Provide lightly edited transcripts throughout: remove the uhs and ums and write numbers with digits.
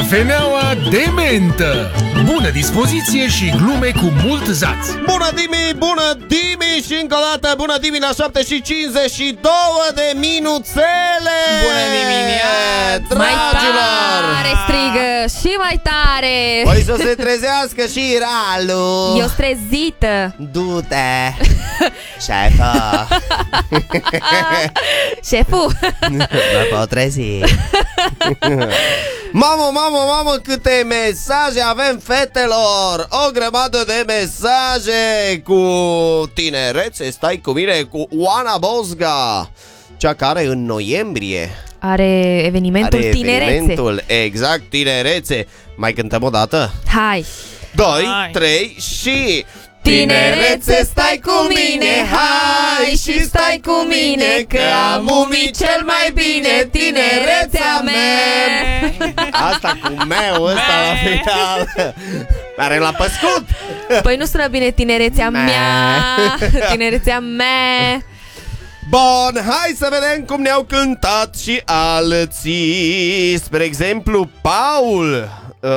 Cafeneaua Dementă. Bună dispoziție și glume cu mult zaț. Bună Dimi și încă o dată bună Dimi la 7 și 52 de minuțele. Bună dimineața! Mai Dragilor! tare strigă și mai tare. Păi să se trezească și Ralu. Eu trezită. Du-te, șefă. Șeful. Mă pot trezi. Mamă, câte mesaje avem, fetelor. O grămadă de mesaje cu tinerețe. Stai cu mine, cu Oana Bozga, cea care în noiembrie Are evenimentul tinerețe. evenimentul, exact, tinerețe. Mai cântăm o dată? Hai. 2, Hai. 3 și... Tinerețe, stai cu mine, hai și stai cu mine, că am umit cel mai bine tinerețea mea. Asta cu meu, ăsta la final. Are la păscut. Păi nu sună bine tinerețea mea. Tinerețea mea. Bun, hai să vedem cum ne-au cântat și alții. Spre exemplu, Paul.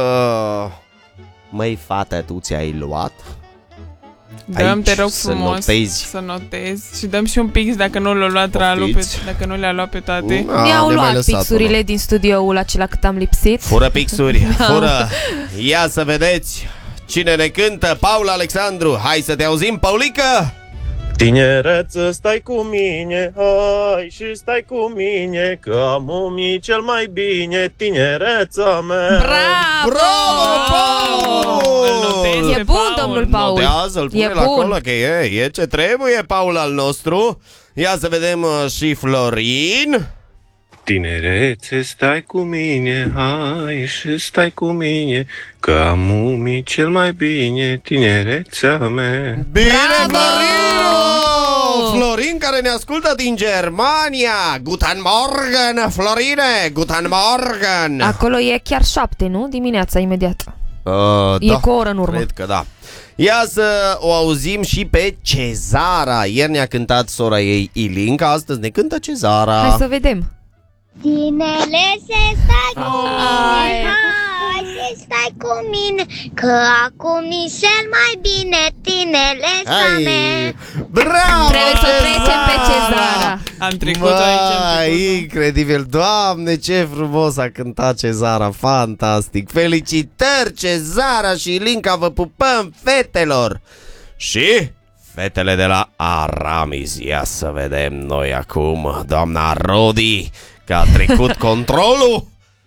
Măi, fată, tu ți-ai luat? Dăm, te rog să frumos notezi. să notezi. Și dăm și un pix dacă nu l-a luat Ralu, dacă nu le-a luat pe toate. Mi-au luat pixurile din studioul acela cât am lipsit. Fură pixuri, fură. Ia să vedeți cine ne cântă. Paul Alexandru. Hai să te auzim, Paulică. Tinereță, stai cu mine, hai și stai cu mine, că am umit cel mai bine tinereța mea. Bravo! Bravo, Îl notezi Paul! E pe bun, Paul. domnul Paul. Notează-l, pune E la bun. acolo că e ce trebuie, Paul al nostru. Ia să vedem și Florin. Tinerețe, stai cu mine, hai și stai cu mine, că am umit cel mai bine tinereța mea. Bine, Bravo! Florino! Florin care ne ascultă din Germania. Guten Morgen, Florine, Guten Morgen. Acolo e chiar 7, nu? Dimineața, imediat. E Da, cu o oră în urmă. cred că da. Ia să o auzim și pe Cezara. Ieri ne-a cântat sora ei Ilinca, astăzi ne cântă Cezara. Hai să vedem. Tinerețe, stai cu mine, hai și stai cu mine, că acum e cel mai bine tinereța mea. Bravo, Trebuie să trecem pe Cezara. Am trecut aici, am Mai trecut. incredibil, Doamne, ce frumos a cântat Cezara, fantastic. Felicitări, Cezara și Ilinca, vă pupăm, fetelor. Și fetele de la Aramis. Ia să vedem noi acum, doamna Rodi, că a trecut controlul.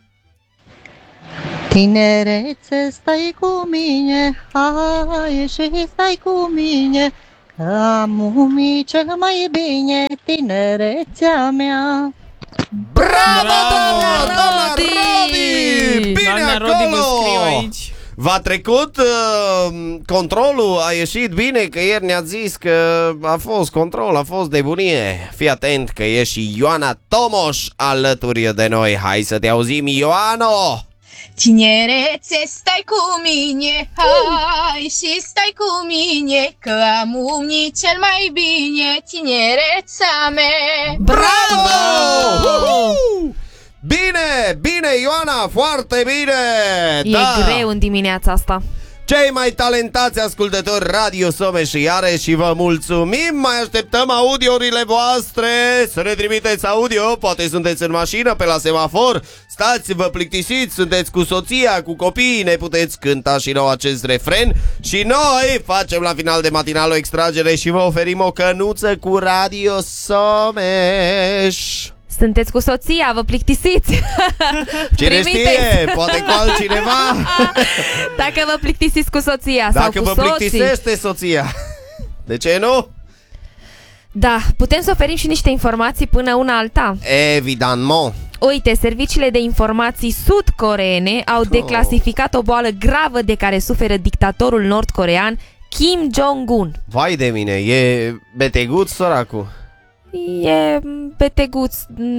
Tinerețe, stai cu mine, hai și stai cu mine, că am umit cel mai bine tinerețea mea. Bravo, Bravo, doamna Rodi! Rodi! Bine Doamna Rodi, vă scriu acolo! aici. V-a trecut controlul, a ieșit bine, că ieri ne-a zis că a fost control, a fost de bunie. Fii atent că e și Ioana Tomoș alături de noi. Hai să te auzim, Ioano! Tinerețe, stai cu mine, hai și stai cu mine, că am umit cel mai bine tinereța mea. Bravo! Uhu! Bine, Ioana, foarte bine! E greu în dimineața asta. Cei mai talentați ascultători Radio Someș și Iare și vă mulțumim. Mai așteptăm audiourile voastre. Să ne trimiteți audio. Poate sunteți în mașină, pe la semafor, stați, vă plictisiți, sunteți cu soția, cu copiii, ne puteți cânta și nouă acest refren. Și noi facem la final de matinal o extragere și vă oferim o cănuță cu Radio Someș. Sunteți cu soția, vă plictisiți. Cine Trimiteți. știe, poate cu altcineva. Dacă vă plictisiți cu soția sau Dacă cu vă soții. plictisește soția. De ce nu? Da, putem să oferim și niște informații până una alta. Evident. Uite, serviciile de informații sud-coreene au declasificat o boală gravă de care suferă dictatorul nord-corean Kim Jong-un. Vai de mine, e betegut săracul. E beteguț,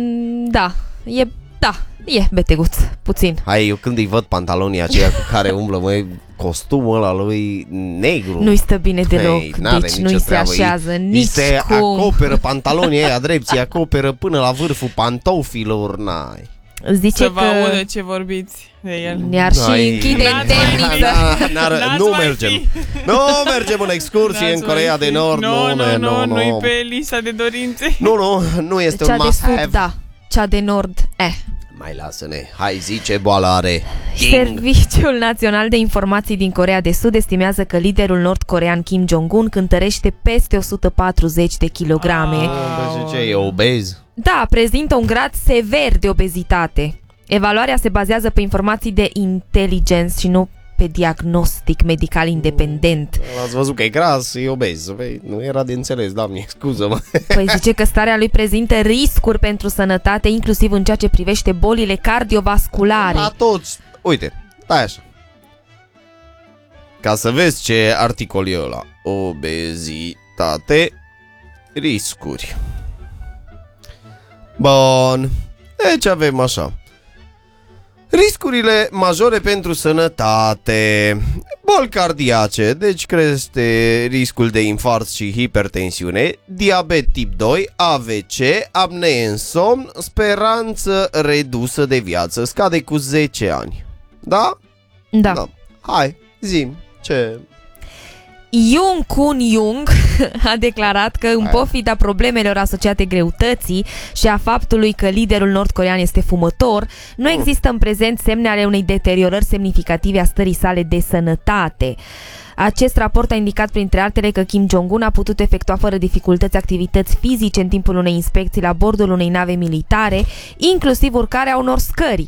e beteguț, puțin. Hai, eu când îi văd pantalonii aceia cu care umblă, măi, costumul ăla lui negru. Nu-i stă bine deloc, n-are deci nicio nu-i se treabă. așează Îi nici se cum. acoperă pantalonii ăia drepți, îi acoperă până la vârful pantofilor, n-ai. Zice Să vă că audă ce vorbiți de el. ne-ar și închide în temniță. Nu mergem. Nu mergem în excursie în Coreea de Nord. Nu-i pe lista de dorințe. Nu este un Cea de must sud, have. da. Cea de nord, Mai lasă-ne. Hai, zi ce boală are. Serviciul Național de Informații din Coreea de Sud estimează că liderul nord-corean Kim Jong-un cântărește peste 140 de kilograme. Ce e obez? Da, prezintă un grad sever de obezitate. Evaluarea se bazează pe informații de inteligență și nu pe diagnostic medical independent. Ați văzut că e gras, e obez. Păi, nu era de înțeles, doamne, scuză-mă. Păi zice că starea lui prezintă riscuri pentru sănătate, inclusiv în ceea ce privește bolile cardiovasculare. La toți. Uite, stai așa. Ca să vezi ce articol e ăla. Obezitate, riscuri. Bun. Deci avem așa. Riscurile majore pentru sănătate. Boli cardiace, deci crește riscul de infarct și hipertensiune, diabet tip 2, AVC, apnee în somn, speranță redusă de viață, scade cu 10 ani. Da? Da. Hai, zi-mi, ce... Jung Kun-Jung a declarat că în pofida problemelor asociate greutății și a faptului că liderul nord-corean este fumător, nu există în prezent semne ale unei deteriorări semnificative a stării sale de sănătate. Acest raport a indicat printre altele că Kim Jong-un a putut efectua fără dificultăți activități fizice în timpul unei inspecții la bordul unei nave militare, inclusiv urcarea unor scări.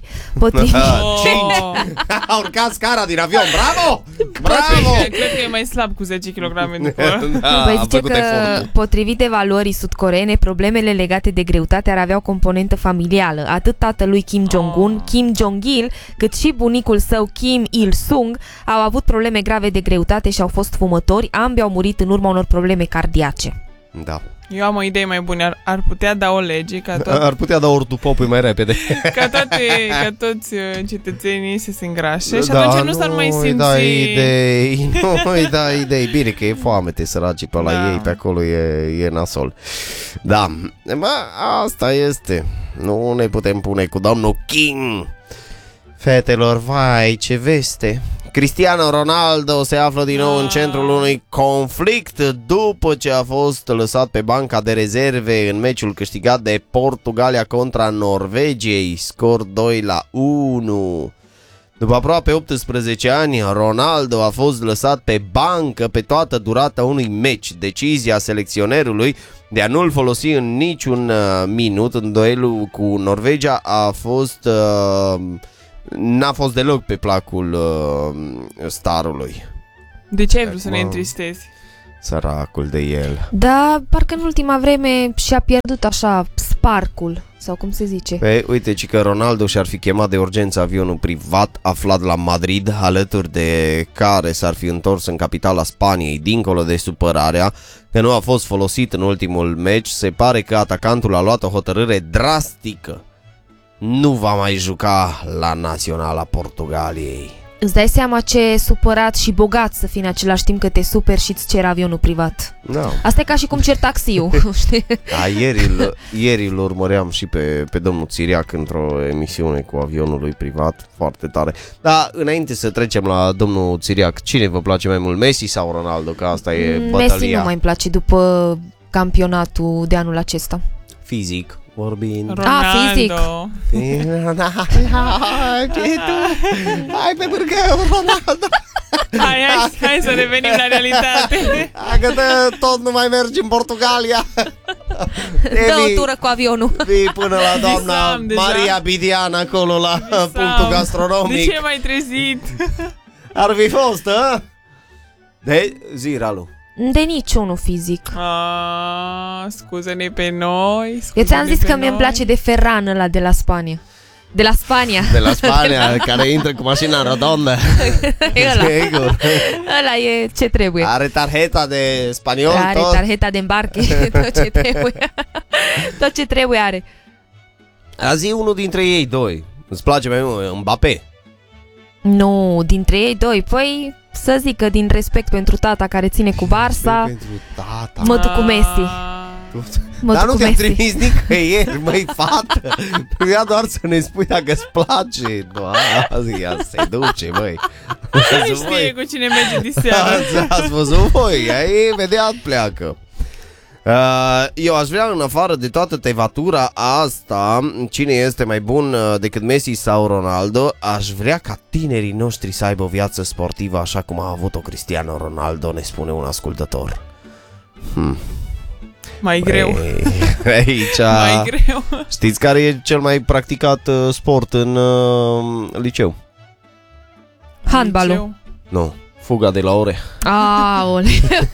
A urcat scara din avion, bravo! Bravo! Cred că e mai slab cu 10 kg după. Păi zice că, potrivit evaluării sudcoreene, problemele legate de greutate ar avea o componentă familială. Atât tatălui Kim Jong-un, Kim Jong-il, cât și bunicul său Kim Il-sung au avut probleme grave de greutate și au fost fumători. Ambii au murit în urma unor probleme cardiace. Da. Eu am o idee mai bună. Ar putea da o lege ca Ar putea da ortul popului mai repede. Ca toți cetățenii să se îngrașe și atunci nu s-ar mai simți... Nu-i da idei. Bine că e foamete, săracii pe la ei, pe acolo e nasol. Da, asta este. Nu ne putem pune cu domnul Kim. Fetelor, vai, ce veste. Cristiano Ronaldo se află din nou în centrul unui conflict după ce a fost lăsat pe banca de rezerve în meciul câștigat de Portugalia contra Norvegiei, scor 2-1. După aproape 18 ani, Ronaldo a fost lăsat pe bancă pe toată durata unui meci. Decizia selecționerului de a nu-l folosi în niciun minut în duelul cu Norvegia n-a fost deloc pe placul starului. De ce ai vrut să ne întristezi? Săracul de el. Da, parcă în ultima vreme și-a pierdut așa sparkul, sau cum se zice. Păi, uite, ci că Ronaldo și-ar fi chemat de urgență avionul privat aflat la Madrid, alături de care s-ar fi întors în capitala Spaniei, dincolo de supărarea că nu a fost folosit în ultimul meci. Se pare că atacantul a luat o hotărâre drastică. Nu va mai juca la Naționala Portugaliei. Îți dai seama ce supărat și bogat să fii în același timp că te superi și îți cer avionul privat. No. Asta e ca și cum cer taxiul, știi? Ieri îl urmăream și pe domnul Țiriac într-o emisiune cu avionul lui privat, foarte tare. Dar înainte să trecem la domnul Țiriac, cine vă place mai mult, Messi sau Ronaldo? Că asta e bătălia. Messi nu mai îmi place după campionatul de anul acesta. Fizic vorbind. Ronaldo. Fizic. Hai pe bârgău, Ronaldo. Hai să revenim la realitate. Că tot nu mai mergi în Portugalia. Dă o tură cu avionul. Vii până la doamna Maria Bidian acolo la punctul gastronomic. De ce m-ai trezit? Ar fi fost, a? De zi, Ralu. De niciunul fizic. Scuze-ne pe noi. Eu ți-am zis că mi-mi place de Ferran ăla de la Spania. De la Spania. De la Spania, care intră cu mașina rodondă. Ăla e ce trebuie. Are tarjeta de spaniol. Are tarjeta de embarque. Tot ce trebuie. Tot ce trebuie are. A zi unul dintre ei doi. Îți place mai mult Mbappé? Nu, dintre ei doi. Păi să zic că din respect pentru tata care ține cu Barça, pentru tata. mă duc cu Messi. Dar nu cu te-am Messi. trimis nicăieri, măi, fată. Trebuia doar să ne spui dacă îți place. Ea se duce, măi. Știe cu cine merge diseară. Ați văzut voi? Ea imediat pleacă. Eu aș vrea, în afară de toată tevatura asta, cine este mai bun decât Messi sau Ronaldo, aș vrea ca tinerii noștri să aibă o viață sportivă așa cum a avut-o Cristiano Ronaldo, ne spune un ascultător. Mai greu. Aici, Mai greu. știți care e cel mai practicat sport în liceu? Handbalul. Nu, fuga de la ore. Aoleu.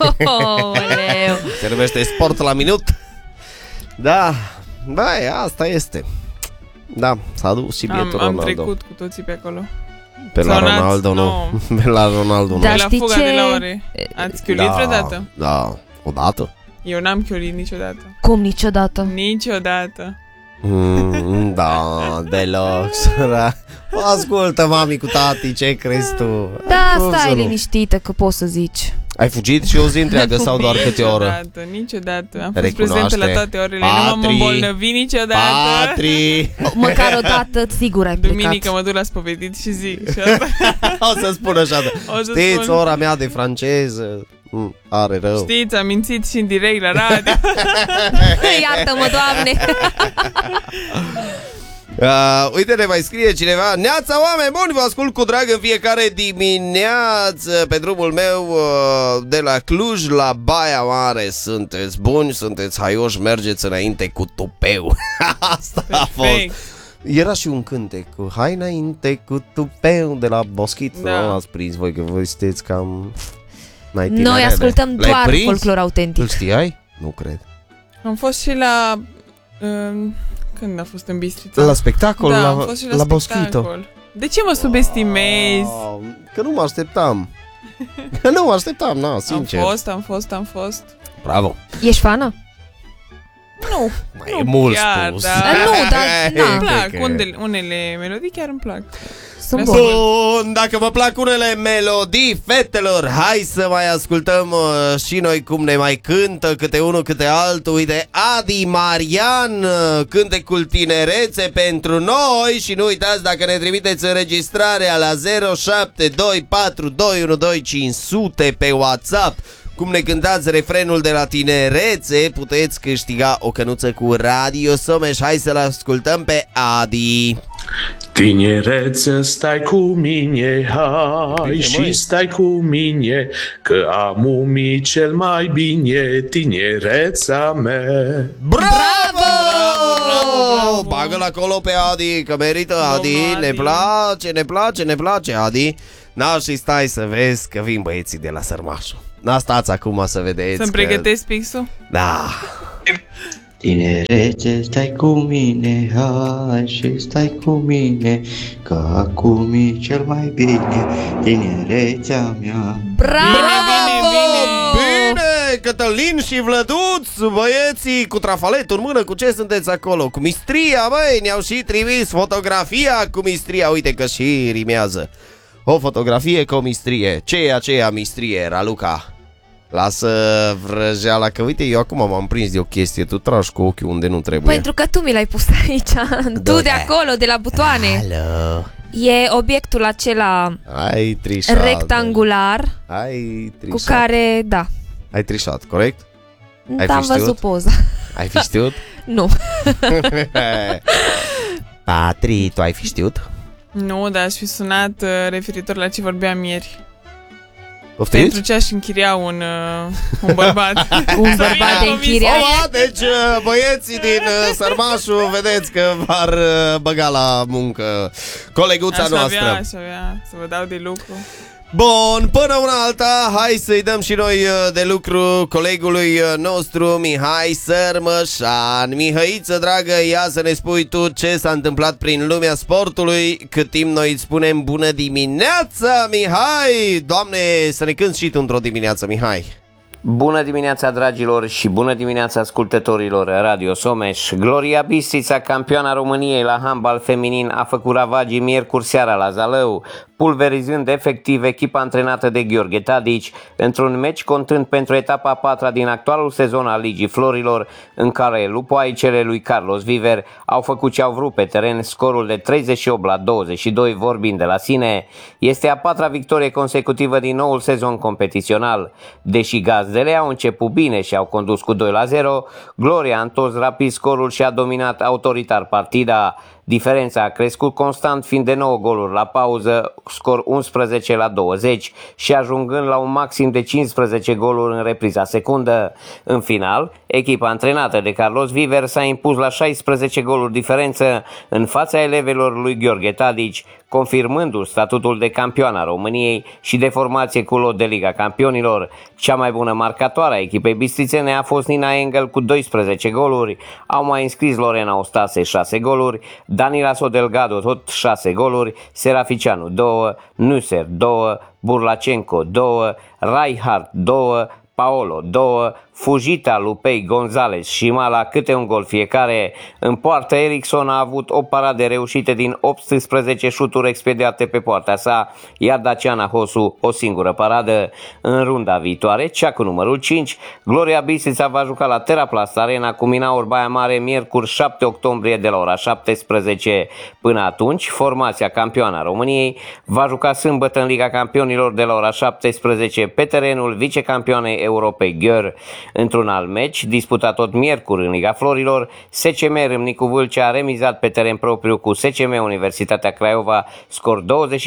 Se numește sport la minut. Da, băi, asta este. Da, s-a dus și bietul Am Ronaldo. trecut cu toții pe acolo. Pe la Sonați, Ronaldo nu. Pe la Ronaldo nu. Dar La știi fuga ce? de la ore. Ați chiulit vreodată? Da, odată. Eu n-am chiulit niciodată. Cum niciodată? Niciodată. Da, deloc. Ascultă, mami cu tati, ce crezi tu? Da, Cum să stai nu? liniștită că poți să zici. Ai fugit și o zi întreagă sau doar câte oră? Niciodată. Am fost Recunoaște. prezentă la toate orele. Nu m-am îmbolnăvit niciodată. Patri! Măcar o dată, sigur ai plecat. Duminică mă duc la spovedit și zic. Și asta. O să spun așa. O să Știți, spun. ora mea de franceză are rău. Știți, am mințit și în direct la radio. Iartă-mă, Doamne! Uite, ne mai scrie cineva: Neața, oameni buni, vă ascult cu drag în fiecare dimineață pe drumul meu de la Cluj la Baia Mare. Sunteți buni, sunteți haioși, mergeți înainte cu tupeu. Asta a fost. Perfect. Era și un cântec cu hai înainte cu tupeu de la Boschit. Da. Nu ați prins voi, că voi sunteți cam mai Noi tinerele. ascultăm L-ai doar prins? folclor autentic. Îl știai? Nu cred. Am fost și la... când a fost în Bistrița? La spectacol, Da, am fost și la Boschito. spectacol. De ce mă subestimezi? Că nu mă așteptam. Că nu mă așteptam, na, sincer. Am fost. Bravo. Ești fană? Nu. Mai Nu e mult chiar, spus. da. Nu, dar Îmi na, plac. Unele melodii chiar îmi plac. sunt Bun. bun. Bun, dacă vă plac unele melodii, fetelor, hai să mai ascultăm și noi cum ne mai cântă câte unul, câte altul. Uite, Adi Marian, cântecul Tinerețe pentru noi. Și nu uitați, dacă ne trimiteți înregistrarea la 0724212500 pe WhatsApp, cum ne cântați refrenul de la Tinerețe, puteți câștiga o cănuță cu Radio Someș. Hai să-l ascultăm pe Adi. Tinerețe, stai cu mine, hai Bine, și măi. stai cu mine, că am umit cel mai bine tinereța mea. Bravo! Bravo! Bagă-l acolo pe Adi, că merită Adi. Ne place Adi. Na, și stai să vezi că vin băieții de la Sărmașul. Na, stați acum să vedeți. Să-mi pregătesc pixul? Da. Tinerețe, stai cu mine, hai și stai cu mine, că acum e cel mai bine tinerețea mea. Bine, Cătălin și Vlăduț, băieții cu trafaletul în mână, cu ce sunteți acolo? Cu mistria, băi, ne-au și trimis fotografia cu mistria, uite că și rimează. O fotografie cu o mistrie. Ce e aceea mistrie, Raluca? Lasă vrăjeala, că uite, eu acum m-am prins de o chestie, tu tragi cu ochiul unde nu trebuie. Pentru că tu mi l-ai pus aici. Tu de acolo, de la butoane. Alo. E obiectul acela Ai trișat. rectangular Ai trișat. cu care, da, Ai trișat, corect? Ai am fi văzut știut? poza. Ai fi știut? Nu. Patri, tu ai fi știut? Nu, dar aș fi sunat referitor la ce vorbeam ieri. Poftiți? Pentru ce aș închiria un bărbat. Un bărbat de închiriat. Deci băieții din Sărmașul, vedeți că v-ar băga la muncă coleguța noastră. Aș avea, să vă dau de lucru. Bun, până una alta, hai să-i dăm și noi de lucru colegului nostru Mihai Sărmășan. Mihăiță, dragă, ia să ne spui tu ce s-a întâmplat prin lumea sportului, cât timp noi îți spunem bună dimineața, Mihai! Doamne, să ne cânti și tu într-o dimineață, Mihai! Bună dimineața, dragilor, și bună dimineața ascultătorilor Radio Someș. Gloria Bistrița, campioana României la handbal feminin, a făcut ravagii miercuri seara la Zalău. pulverizând efectiv echipa antrenată de Gheorghe Tadici într-un meci contând pentru etapa a patra din actualul sezon al Ligii Florilor, în care lupoaicele lui Carlos Viver au făcut ce au vrut pe teren, scorul de 38-22 vorbind de la sine. Este a patra victorie consecutivă din noul sezon competițional. Deși gazdele au început bine și au condus cu 2-0, Gloria a întors rapid scorul și a dominat autoritar partida. Diferența a crescut constant, fiind de 9 goluri la pauză, scor 11-20 și ajungând la un maxim de 15 goluri în repriza secundă. În final, echipa antrenată de Carlos Viver s-a impus la 16 goluri diferență în fața elevelor lui Gheorghe Tadici, confirmându-și statutul de campioan a României și de formație cu lot de Liga Campionilor. Cea mai bună marcatoare a echipei bistrițene a fost Nina Engel cu 12 goluri. Au mai înscris Lorena Ostase 6 goluri, Danila Sodelgado tot 6 goluri, Seraficianu 2, Nuser 2, Burlacenco 2, Reinhardt 2, Paolo 2, Fujita, Lupei, Gonzalez și Mala câte un gol fiecare. În poartă, Eriksson a avut o parade reușite din 18 șuturi expediate pe poarta sa, iar Daciana Hosu o singură paradă. În runda viitoare, cea cu numărul 5, Gloria Bistrița va juca la Teraplast Arena cu Minaur Baia Mare miercuri 7 octombrie de la ora 17. Până atunci, formația campioană a României va juca sâmbătă în Liga Campionilor de la ora 17 pe terenul vicecampioanei Europei Gheor. Într-un alt meci, disputat tot miercuri în Liga Florilor, SCM Râmnicu Vâlcea a remizat pe teren propriu cu SCM Universitatea Craiova, scor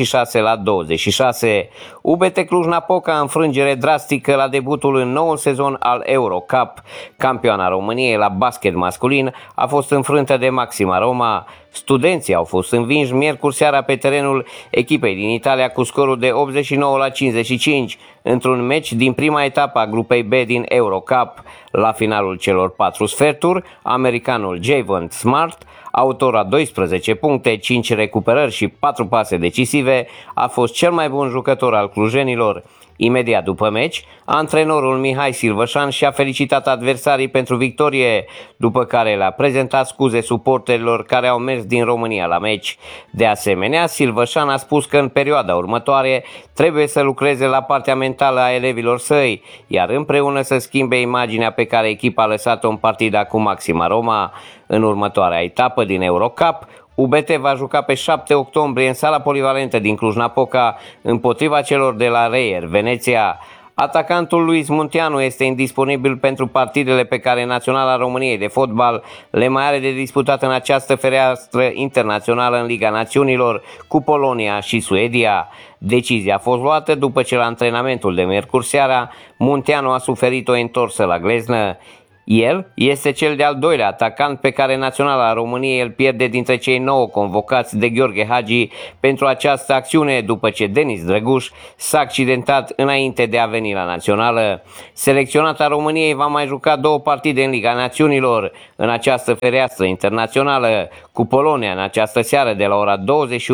26-26. UBT Cluj-Napoca, înfrângere drastică la debutul în noul sezon al Eurocup. Campioana României la basket masculin a fost înfrântă de Maxima Roma. Studenții au fost învinși miercuri seara pe terenul echipei din Italia cu scorul de 89-55 într-un meci din prima etapă a grupei B din Eurocup. La finalul celor 4 sferturi, americanul Javon Smart, autor a 12 puncte, 5 recuperări și 4 pase decisive, a fost cel mai bun jucător al clujenilor. Imediat după meci, antrenorul Mihai Silvășan și-a felicitat adversarii pentru victorie, după care le-a prezentat scuze suporterilor care au mers din România la meci. De asemenea, Silvășan a spus că în perioada următoare trebuie să lucreze la partea mentală a elevilor săi, iar împreună să schimbe imaginea pe care echipa a lăsat-o în partida cu Maxima Roma. În următoarea etapă din Eurocup, UBT va juca pe 7 octombrie în sala polivalentă din Cluj-Napoca împotriva celor de la Reier, Veneția. Atacantul Luis Munteanu este indisponibil pentru partidele pe care Naționala României de fotbal le mai are de disputat în această fereastră internațională în Liga Națiunilor cu Polonia și Suedia. Decizia a fost luată după ce la antrenamentul de miercuri seara Munteanu a suferit o întorsă la gleznă. El este cel de-al doilea atacant pe care Naționala României îl pierde dintre cei 9 convocați de Gheorghe Hagi pentru această acțiune după ce Denis Drăguș s-a accidentat înainte de a veni la Națională. Selecționata României va mai juca 2 partide în Liga Națiunilor în această fereastră internațională, cu Polonia în această seară de la ora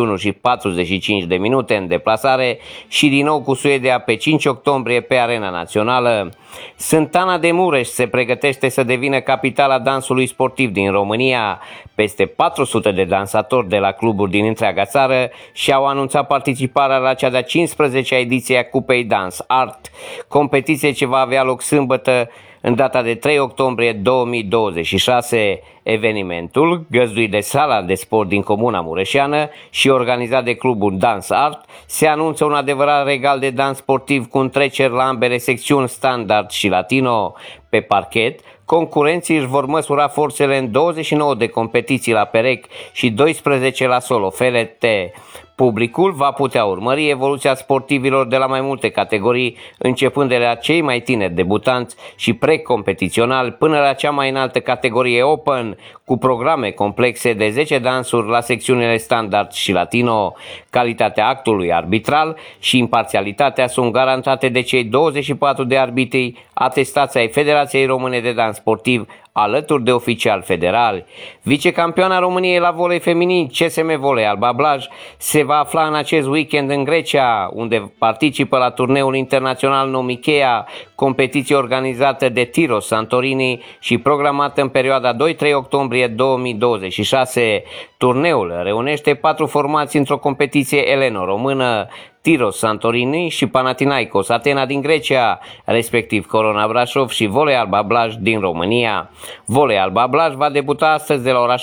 21:45 în deplasare și din nou cu Suedia pe 5 octombrie pe Arena Națională. Sântana de Mureș se pregătește să devină capitala dansului sportiv din România. Peste 400 de dansatori de la cluburi din întreaga țară și-au anunțat participarea la cea de-a 15-a ediție a Cupei Dance Art, competiție ce va avea loc sâmbătă în data de 3 octombrie 2026. Evenimentul, găzduit de Sala de Sport din Comuna Mureșeană și organizat de clubul Dance Art, se anunță un adevărat regal de dans sportiv cu întreceri la ambele secțiuni, standard și latino. Pe parchet, concurenții își vor măsura forțele în 29 de competiții la perec și 12 la solo felete. Publicul va putea urmări evoluția sportivilor de la mai multe categorii, începând de la cei mai tineri debutanți și precompetiționali până la cea mai înaltă categorie Open, cu programe complexe de 10 dansuri la secțiunile standard și latino. Calitatea actului arbitral și imparțialitatea sunt garantate de cei 24 de arbitri atestați ai Federației Române de Dans Sportiv, alături de oficiali federali. Vicecampioana României la volei feminin, CSM Volei Alba Blaj, se va afla în acest weekend în Grecia, unde participă la turneul internațional Nomichea, competiție organizată de Tiros Santorini și programată în perioada 2-3 octombrie 2026. Turneul reunește 4 formații într-o competiție eleno-română, Tiros Santorini și Panathinaikos Atena din Grecia, respectiv Corona Brașov și Volei Alba Blaj din România. Volei Alba Blaj va debuta astăzi de la ora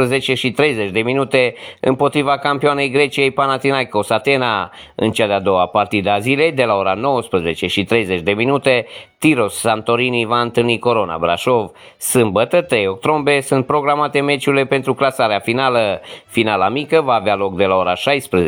17:30 împotriva campioanei Greciei Panathinaikos Atena. În cea de-a doua partidă a zilei, de la ora 19:30, Tiros Santorini va întâlni Corona Brașov. Sâmbătă, 3 octombrie, sunt programate meciurile pentru clasarea finală. Finala mică va avea loc de la ora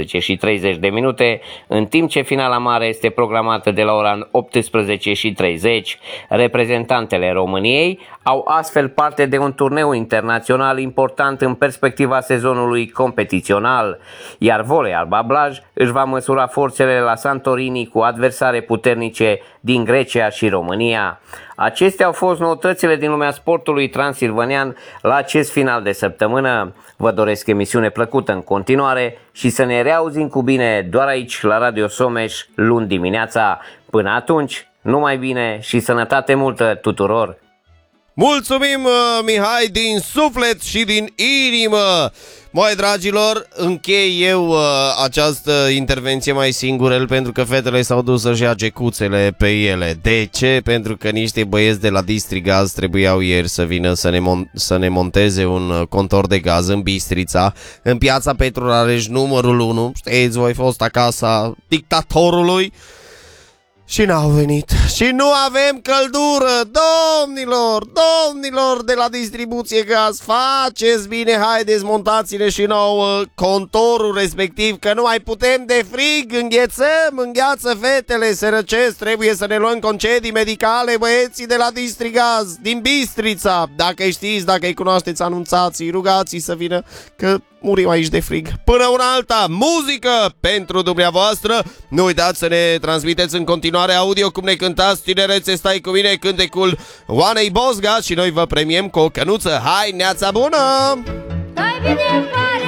16:30, în timp ce finala mare este programată de la ora 18:30. Reprezentantele României au astfel parte de un turneu internațional important în perspectiva sezonului competițional, iar Volei Alba Blaj își va măsura forțele la Santorini cu adversare puternice din Grecia și România. Acestea au fost noutățile din lumea sportului transilvanian la acest final de săptămână. Vă doresc emisiune plăcută în continuare și să ne reauzim cu bine doar aici la Radio Someș luni dimineața. Până atunci, numai bine și sănătate multă tuturor! Mulțumim, Mihai, din suflet și din inimă! Măi, dragilor, închei eu această intervenție mai singurel pentru că fetele s-au dus să-și ia gecuțele pe ele. De ce? Pentru că niște băieți de la Distrigaz trebuiau ieri să vină să ne monteze un contor de gaz în Bistrița, în piața Petrolareș numărul 1. Știți, voi fost acasă dictatorului. Și n-au venit. Și nu avem căldură. Domnilor de la distribuție gaz, faceți bine, haideți, montați-ne și nouă contorul respectiv, că nu mai putem de frig, îngheață fetele, se răcesc, trebuie să ne luăm concedii medicale, băieții de la Distrigaz, din Bistrița. Dacă știți, dacă îi cunoașteți, anunțați-i, rugați-i să vină, că murim aici de frig. Până una alta, muzică pentru dumneavoastră. Nu uitați să ne transmiteți în continuare audio cum ne cântați Tinerețe, stai cu mine, cântecul Oanei Bosga și noi vă premiem cu o cănuță. Hai, neața bună! Stai bine,